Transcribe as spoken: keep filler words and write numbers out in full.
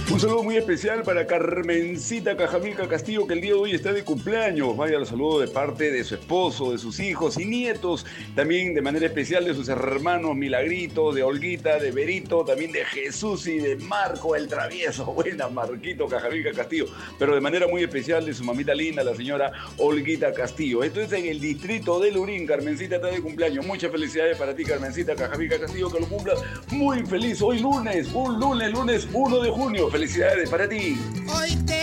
Un saludo muy especial para Carmencita Cajamilca Castillo, que el día de hoy está de cumpleaños. Vaya, los saludo de parte de su esposo, de sus hijos y nietos. También de manera especial de sus hermanos Milagrito, de Olguita, de Berito, también de Jesús y de Marco el Travieso. Buena, Marquito Cajamilca Castillo. Pero de manera muy especial de su mamita linda, la señora Olguita Castillo. Esto es en el distrito de Lurín. Carmencita está de cumpleaños. Muchas felicidades para ti, Carmencita Cajamilca Castillo, que lo cumplas muy feliz. Hoy lunes, un lunes, lunes uno de junio. Felicidades para ti. Hoy te